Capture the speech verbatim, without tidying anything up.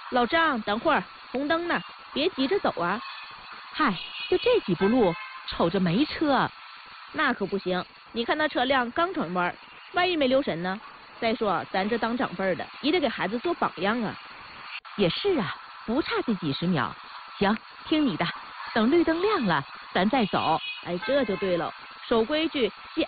老张，等会儿，红灯呢，别急着走啊。 嗨，就这几步路，瞅着没车。 那可不行，你看那车辆刚转弯，万一没留神呢？再说咱这当长辈的，也得给孩子做榜样啊。 也是啊，不差这几十秒。行，听你的，等绿灯亮了，咱再走。 哎，这就对了，守规矩，系